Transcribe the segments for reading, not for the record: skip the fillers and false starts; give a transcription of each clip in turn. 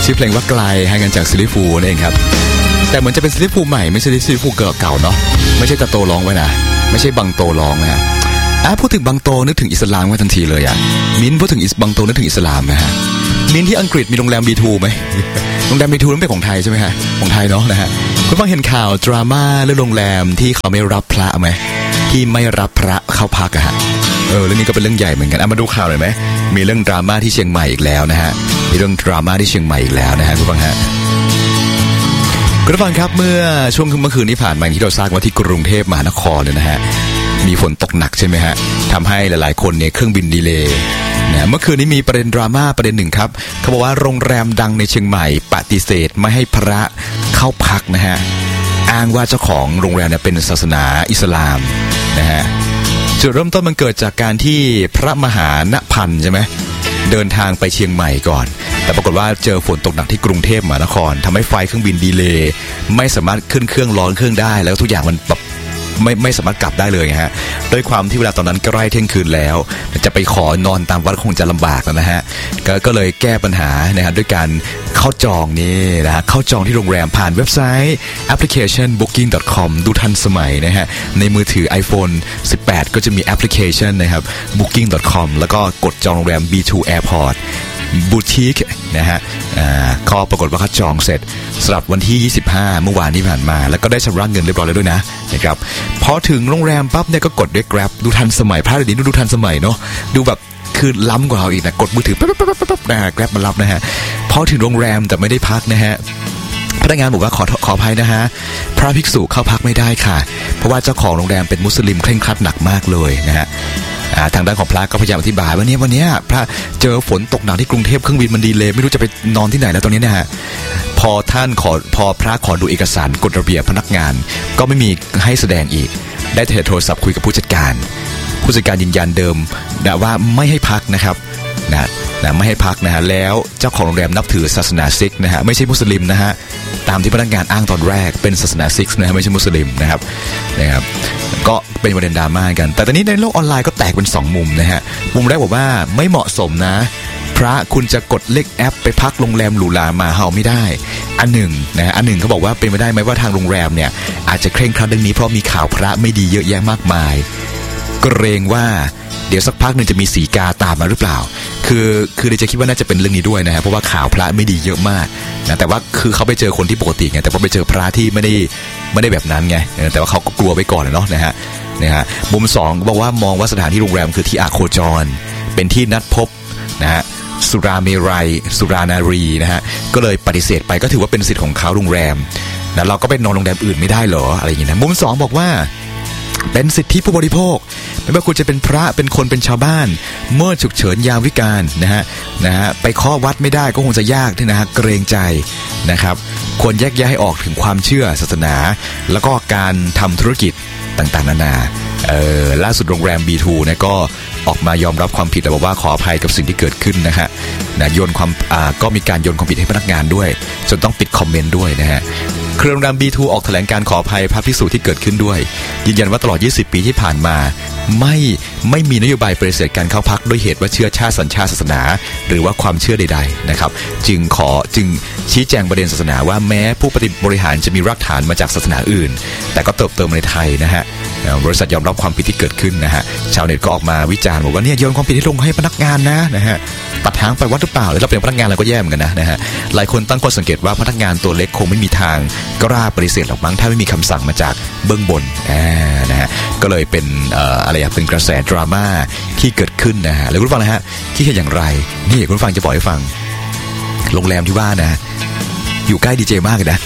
ชื่อเพลงว่าไกลให้กันจากซิลิฟูนั่นเองครับแต่เหมือนจะเป็นซิลิฟูใหม่ไม่ใช่ซิลิฟูเก่าเนาะไม่ใช่ตาโตร้องไว้นะไม่ใช่บังโตร้องนะฮะพูดถึงบังโตนึกถึงอิสลามไว้ทันทีเลยมิ้นพูดถึงบังโตนึกถึงอิสลามนะฮะมิ้นที่อังกฤษมีโรงแรม B2 ไหมโรงแรม B2 นั้นเป็นของไทยใช่ไหมฮะของไทยเนาะนะฮะคุณฟังเห็นข่าวดราม่าเรื่องโรงแรมที่เขาไม่รับพระไหมที่ไม่รับพระเข้าพักอะฮะเรื่องนี้ก็เป็นเรื่องใหญ่เหมือนกันมาดูข่าวหน่อยไหมมีเรื่องดราม่าที่เชียงใหม่อีกแล้วนะฮะมีเรื่องดราม่าที่เชียงใหม่อีกแล้วนะฮะคุณฟังฮะคุณฟังครับเมื่อช่วงเมื่อคืนที่ผ่านมาที่เราทราบว่าที่กรุงเทพมหานครเนี่ยนะฮะมีฝนตกหนักใช่ไหมฮะทำให้หลายๆคนเนี่ยเครื่องบินดีเลย์นะเมื่อคืนนี้มีประเด็นดราม่าประเด็นหนึ่งครับเขาบอกว่าโรงแรมดังในเชียงใหม่ปฏิเสธไม่ให้พระเข้าพักนะฮะอ้างว่าเจ้าของโรงแรมเนี่ยเป็นศาสนาอิสลามนะฮะจุดเริ่มต้นมันเกิดจากการที่พระมหาณพันธ์ใช่ไหมเดินทางไปเชียงใหม่ก่อนแต่ปรากฏว่าเจอฝนตกหนักที่กรุงเทพมหานครทำให้ไฟล์เครื่องบินดีเลย์ไม่สามารถขึ้นเครื่องร้อนเครื่องได้แล้วทุกอย่างมันแบบไม่สามารถกลับได้เลยฮะด้วยความที่เวลาตอนนั้นใกล้เที่ยงคืนแล้วจะไปขอนอนตามวัดคงจะลำบากแล้วนะฮะก็เลยแก้ปัญหานะฮะด้วยการเข้าจองนี่นะฮะเข้าจองที่โรงแรมผ่านเว็บไซต์แอปพลิเคชัน booking.com ดูทันสมัยนะฮะในมือถือ iPhone 18 ก็จะมีแอปพลิเคชันนะครับ booking.com แล้วก็กดจองโรงแรม B2 Airportบูติกนะฮะก็ปรากฏว่าเขาจองเสร็จสำหรับวันที่25เมื่อวานที่ผ่านมาแล้วก็ได้ชำระเงินเรียบร้อยแล้วด้วยนะครับพอถึงโรงแรมปั๊บเนี่ยก็กดด้วย Grab ดูทันสมัยพระเดี๋ยวนี้ดูทันสมัยเนาะดูแบบคือล้ำกว่าเราอีกนะกดมือถือปั๊บนะ Grab มารับนะฮะพอถึงโรงแรมแต่ไม่ได้พักนะฮะพนักงานบอกว่าขออภัยนะฮะพระภิกษุเข้าพักไม่ได้ค่ะเพราะว่าเจ้าของโรงแรมเป็นมุสลิมเคร่งครัดหนักมากเลยนะฮะทางด้านของพระก็พยายามอธิบายว่าวันนี้พระเจอฝนตกหนักที่กรุงเทพเครื่องบินมันดีเลยไม่รู้จะไปนอนที่ไหนแล้วตอนนี้นะฮะพอพระขอดูเอกสารกฎระเบียบพนักงานก็ไม่มีให้แสดงอีกได้โทรศัพท์คุยกับผู้จัดการยืนยันเดิมว่าไม่ให้พักนะครับนะไม่ให้พักนะฮะแล้วเจ้าของโรงแรมนับถือศาสนาซิกนะฮะไม่ใช่มุสลิมนะฮะตามที่พนักงานอ้างตอนแรกเป็นศาสนาซิกนะฮะไม่ใช่มุสลิมนะครับก็เป็นประเด็นดราม่ากันแต่ตอนนี้ในโลกออนไลน์ก็แตกเป็น2มุมนะฮะมุมแรกบอกว่าไม่เหมาะสมนะพระคุณจะกดเลขแอปไปพักโรงแรมหรูหรามาเฮาไม่ได้อันหนึ่งเขาบอกว่าเป็นไปได้ไหมว่าทางโรงแรมเนี่ยอาจจะเคร่งครัดเรื่องนี้เพราะมีข่าวพระไม่ดีเยอะแยะมากมายเกรงว่าเดี๋ยวสักพักนึงจะมีสีกาตามมาหรือเปล่าคือดิฉันคิดว่าน่าจะเป็นเรื่องนี้ด้วยนะฮะเพราะว่าข่าวพระไม่ดีเยอะมากนะแต่ว่าคือเขาไปเจอคนที่ปกติไงแต่พอไปเจอพระที่ไม่ได้แบบนั้นไงแต่ว่าเขาก็กลัวไว้ก่อนเนาะนะฮะมุม2บอกว่ามองว่าสถานที่โรงแรมคือที่อาโคจรเป็นที่นัดพบนะฮะสุราเมรัยสุรานารีนะฮะก็เลยปฏิเสธไปก็ถือว่าเป็นสิทธิ์ของเขาโรงแรมนะเราก็ไปนอนโรงแรมอื่นไม่ได้เหรออะไรอย่างเงี้ยนะมุม2บอกว่าเป็นสิทธิผู้บริโภคไม่ว่าคุณจะเป็นพระเป็นคนเป็นชาวบ้านเมื่อฉุกเฉินยามวิกาลนะฮะไปเคาะวัดไม่ได้ก็คงจะยากนะฮะเกรงใจนะครับควรแยกแยะให้ออกถึงความเชื่อศาสนาแล้วก็การทำธุรกิจต่างๆนานาล่าสุดโรงแรม B2 นะก็ออกมายอมรับความผิดแต่บอกว่าขออภัยกับสิ่งที่เกิดขึ้นนะฮะก็มีการโยนความผิดให้พนักงานด้วยจนต้องปิดคอมเมนต์ด้วยนะฮะเครือโรงแรม B2 ออกแถลงการขออภัยพระภิกษุที่เกิดขึ้นด้วยยืนยันว่าตลอด20ปีที่ผ่านมาไม่มีนโยบายปฏิเสธการเข้าพักด้วยเหตุว่าเชื่อชาติสัญชาติศาสนาหรือว่าความเชื่อใดๆนะครับจึงชี้แจงประเด็นศาสนาว่าแม้ผู้บริหารจะมีรากฐานมาจากศาสนาอื่นแต่ก็เติบโตมาในไทยนะฮะบริษัทยอมรับความผิดที่เกิดขึ้นนะฮะชาวเน็ตก็ออกมาวิจารณ์บอกว่าเนี่ยโยนความผิดให้ลงให้พนักงานนะฮะตัดทางไปวัดหรือเปล่าแล้วเราเป็นพนักงานเราก็แย่เหมือนกันนะฮะหลายคนตั้งข้อสังเกตว่าพนักงานตัวเล็กคงไม่มีทางกล้าปฏิเสธหรอกมั้งถ้าไม่มีคำสั่งมาจากเบื้องบนนะฮะก็เลยเป็นเป็นกระแสดราม่าที่เกิดขึ้นนะฮะแล้วคุณฟังนะฮะคิดเห็นอย่างไรนี่คุณฟังจะบอกให้ฟังโรงแรมที่ว่านะอยู่ใกล้ดีเจมากเลยนะ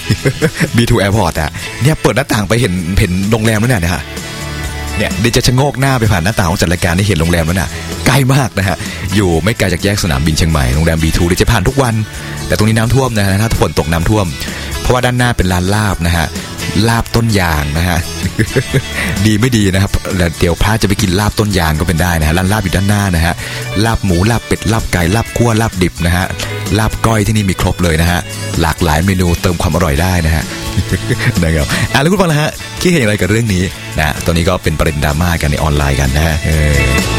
B2 Airport เนี่ยเปิดหน้าต่างไปเห็นโรงแรมแล้วเนี่ยเดี๋ยวจะชะโงกหน้าไปผ่านหน้าต่างของจัดรายการได้เห็นโรงแรมแล้วใกล้มากนะฮะอยู่ไม่ไกลจากแยกสนามบินเชียงใหม่โรงแรม B2 เดี๋ยวจะผ่านทุกวันแต่ตรงนี้น้ำท่วมนะฮะถ้าฝนตกน้ำท่วมเพราะว่าด้านหน้าเป็นร้านลาบนะฮะลาบต้นยางนะฮะ ดีไม่ดีนะครับเดี๋ยวพระจะไปกินลาบต้นยางก็เป็นได้นะฮะร้านลาบอยู่ด้านหน้านะฮะลาบหมูลาบเป็ดลาบไก่ลาบคั่วลาบดิบนะฮะลาบก้อยที่นี่มีครบเลยนะฮะหลากหลายเมนูเติมความอร่อยได้นะฮะ นะครับแล้วคุณฟังนะฮะคิดเห็นอย่างไรกับเรื่องนี้นะตอนนี้ก็เป็นประเด็นดราม่ากันในออนไลน์กันนะฮะ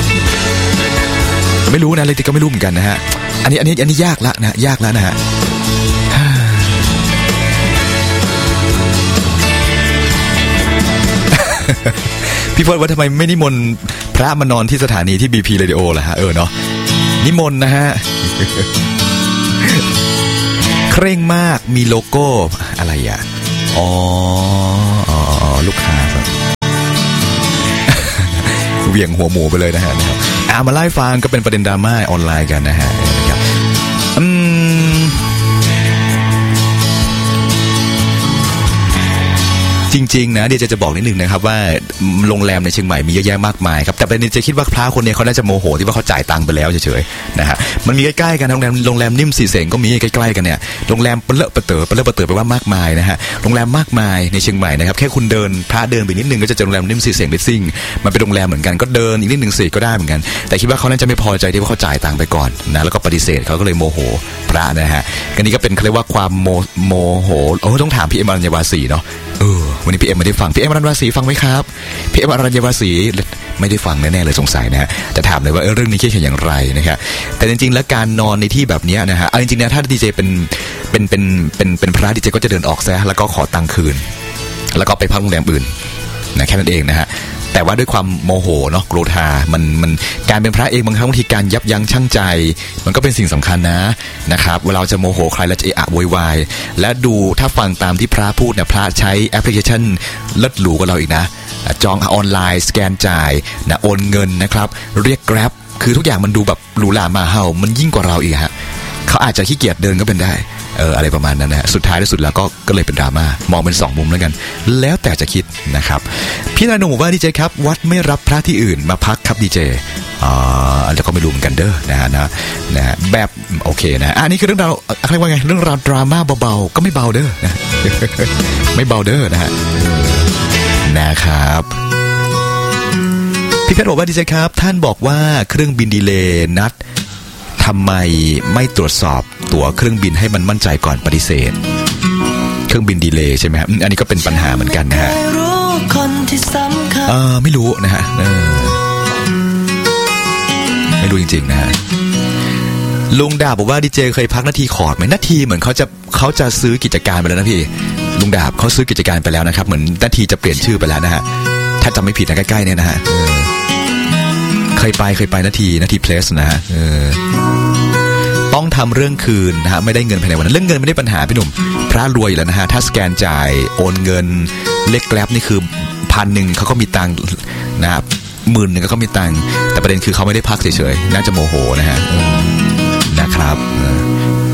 ไม่รู้นะเลยก็ไม่รู้เหมือนกันนะฮะอันนี้ยากละนะฮะพี่พจน์ว่าทำไมไม่นิมนต์พระมานอนที่สถานีที่ BP Radio ล่ะฮะเนาะนิมนต์นะฮะ เคร่งมากมีโลโก้อะไรอ่ะอ๋อลูกค้าครับ เหวี่ยงหัวหมูไปเลยนะฮะมาไล่ฟังก็เป็นประเด็นดราม่าออนไลน์กันนะฮะนะครับจริงๆนะเดี๋ยวจะบอกนิดนึงนะครับว่าโรงแรมในเชียงใหม่มีเยอะแยะมากมายครับแต่ประเด็นจะคิดว่าพระคนนี้เขาน่าจะโมโหที่ว่าเขาจ่ายตังค์ไปแล้วเฉยๆนะฮะมันมีใกล้ๆกันโรงแรมนิ่มสีเสงก็มีใกล้ๆกันเนี่ยโรงแรมเปลอะเปเต๋อไปว่ามากมายนะฮะโรงแรมมากมายในเชียงใหม่นะครับแค่คุณเดินพระเดินไปนิดนึงก็จะเจอโรงแรมนิ่มสีเสงลิสซิ่งมันเป็นโรงแรมเหมือนกันก็เดินอีกนิดนึงสิก็ได้เหมือนกันแต่คิดว่าเขาน่าจะไม่พอใจที่ว่าเขาจ่ายตังค์ไปก่อนนะแล้วก็ปฏิเสธเขาก็เลยโมโหพระนะฮะกันนี้ก็เป็นเขาเรียกว่าความโมโหต้องถามพี่เอ็มอรัญญวาสีเนาะวันนี้พี่เอ็มไม่ได้ฟังพี่เอ็มอรัญญวาสีฟังไหมครับพี่เอ็มอรัญญวาสีไม่ได้ฟังแน่ๆเลยสงสัยนะฮะจะถามเลยว่าเรื่องนี้คิดเห็นอย่างไรนะครับแต่จริงๆแล้วการนอนในที่แบบนี้นะฮะจริงๆนะถ้าดีเจเป็นพระดีเจก็จะเดินออกซะแล้วก็ขอตังค์คืนแล้วก็ไปพักโรงแรมอื่นนะแค่นั้นเองนะฮะแต่ว่าด้วยความโมโหเนาะโกรธามันการเป็นพระเองบางทีการยับยั้งชั่งใจมันก็เป็นสิ่งสำคัญนะครับเวลาจะโมโหใครแล้วจะโวยวายและดูถ้าฟังตามที่พระพูดเนี่ยพระใช้แอปพลิเคชันเลิศหรูกว่าเราอีกนะจองออนไลน์สแกนจ่ายนะโอนเงินนะครับเรียก Grab คือทุกอย่างมันดูแบบหรูหรามาเห่ามันยิ่งกว่าเราอีกฮะเขาอาจจะขี้เกียจเดินก็เป็นได้อะไรประมาณนั้นนะสุดท้ายที่สุดแล้วก็เลยเป็นดราม่ามองเป็น2มุมแล้วกันแล้วแต่จะคิดนะครับพี่นายหนุ่มบอกว่าดีเจครับวัดไม่รับพระที่อื่นมาพักครับดีเจแล้วก็ไม่รู้เหมือนกันเด้อนะฮะแบบโอเคนะอันนี้คือเรื่องราวอะไรว่าไงเรื่องราวดราม่าเบาๆก็ไม่เบาเด้อนะ ไม่เบาเด้อนะฮะนะครับพี่เพชรบอกว่าดีเจครับท่านบอกว่าเครื่องบินดีเลย์นัดทำไมไม่ตรวจสอบตั๋วเครื่องบินให้มันมั่นใจก่อนปฏิเสธเครื่องบินดีเลย์ใช่ไหมครับอันนี้ก็เป็นปัญหาเหมือนกันนะฮะไม่รู้นะฮะไม่รู้จริงๆนะฮะลุงดาบบอกว่าดีเจเคยพักนาทีคอร์ดไหมนาทีเหมือนเขาจะซื้อกิจการไปแล้วนะพี่ลุงดาบเขาซื้อกิจการไปแล้วนะครับเหมือนนาทีจะเปลี่ยนชื่อไปแล้วนะฮะถ้าจำไม่ผิดนะใกล้ๆเนี่ยนะฮะเคยไปนาทีเพลสนะฮะต้องทำเรื่องคืนนะฮะไม่ได้เงินภายในวันนั้นเรื่องเงินไม่ได้ปัญหาพี่หนุ่มพระรวยอยู่แล้วนะฮะถ้าสแกนจ่ายโอนเงินเลขแกร็บนี่คือ1,000เขาก็มีตังค์นะครับ10,000ก็มีตังค์แต่ประเด็นคือเขาไม่ได้พักเฉยๆน่าจะโมโหนะฮะนะครับ